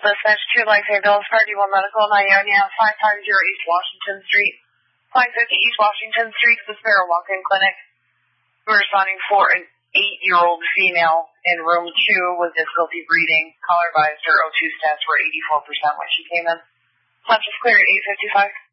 Dispatch 2 Life Ambulance Party 1 Medical, Ionia, 550 East Washington Street. 550 East Washington Street, the Sparrow Walk-In Clinic. We're responding for an 8-year-old female in room 2 with difficulty breathing. Caller advised her O2 stats were 84% when she came in. Lunch is clear at 8:55.